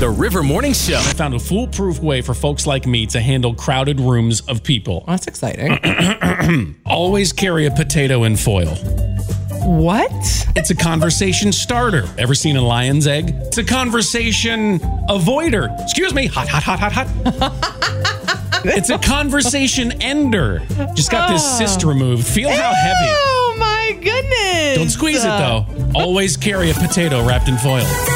The River Morning Show. I found a foolproof way for folks like me to handle crowded rooms of people. That's exciting. Always carry a potato in foil. What? It's a conversation starter. Ever seen a lion's egg? It's a conversation avoider. Excuse me. Hot, hot, hot, hot, hot. It's a conversation ender. Just got this cyst removed. Feel how heavy. Oh, my goodness. Don't squeeze it, though. Always carry a potato wrapped in foil.